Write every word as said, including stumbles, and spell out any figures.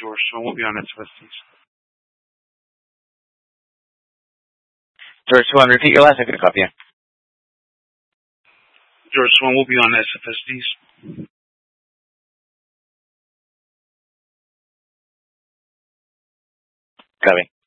George Swan will be on S F S Ds. George Swan, repeat your last name. I couldn't copy you. George Swan will be on S F S Ds. Copy.